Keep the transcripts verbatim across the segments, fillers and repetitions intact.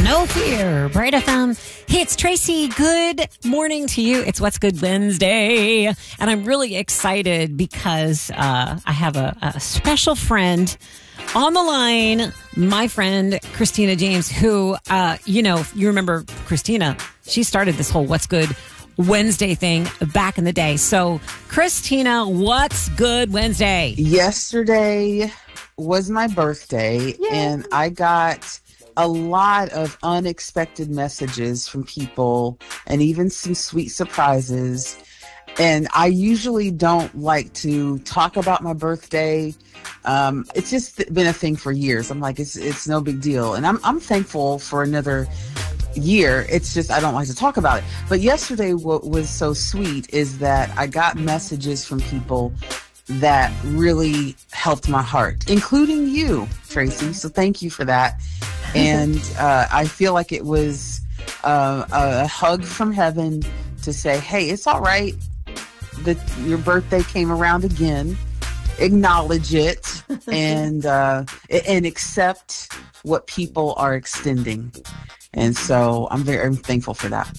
No fear, Bright F M. Hey, it's Tracy. Good morning to you. It's What's Good Wednesday. And I'm really excited because uh, I have a, a special friend on the line, my friend, Christina James, who, uh, you know, you remember Christina. She started this whole What's Good Wednesday thing back in the day. So, Christina, what's good Wednesday? Yesterday was my birthday, Yay. and I got a lot of unexpected messages from people and even some sweet surprises. And I usually don't like to talk about my birthday. Um, it's just been a thing for years. I'm like, it's it's no big deal. And I'm I'm thankful for another year. It's just I don't like to talk about it. But yesterday, what was so sweet is that I got messages from people that really helped my heart, including you, Tracy. So thank you for that. And uh, I feel like it was uh, a hug from heaven to say, hey, it's all right that your birthday came around again. Acknowledge it and uh, and accept what people are extending. And so I'm very I'm thankful for that.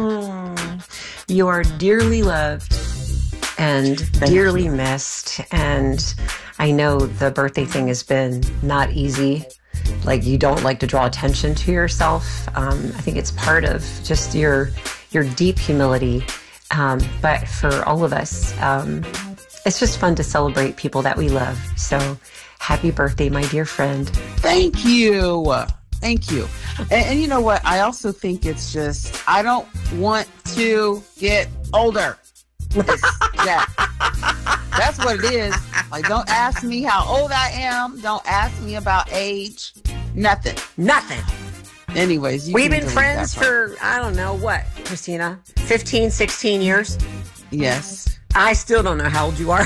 Mm. You are dearly loved and Thank dearly you. missed. And I know the birthday thing has been not easy. Like, you don't like to draw attention to yourself. Um, I think it's part of just your your deep humility. Um, but for all of us, um, it's just fun to celebrate people that we love. So happy birthday, my dear friend. Thank you. Thank you. And, and you know what? I also think it's just, I don't want to get older. It's that. That's what it is. Like, don't ask me how old I am. Don't ask me about age. Nothing. Nothing. Anyways, you we've been friends for, I don't know what, Christina, fifteen, sixteen years? Yes. I still don't know how old you are.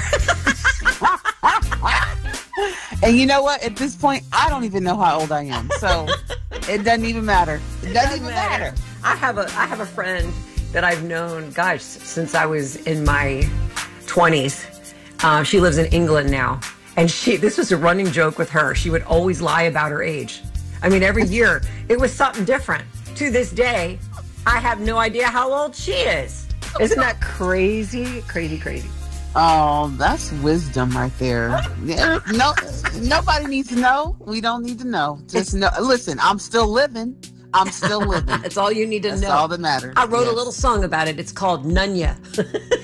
And you know what? At this point, I don't even know how old I am. So it doesn't even matter. It doesn't, it doesn't even matter. matter. I have a I have a friend that I've known, gosh, since I was in my twenties. Uh, she lives in England now. And she this was a running joke with her. She would always lie about her age. I mean, every year, it was something different. To this day, I have no idea how old she is. Isn't that crazy? Crazy, crazy. Oh, that's wisdom right there. Yeah, no, nobody needs to know. We don't need to know. Just know. Listen, I'm still living. I'm still living. That's all you need to That's know. That's all that matters. I wrote yes. a little song about it. It's called Nunya.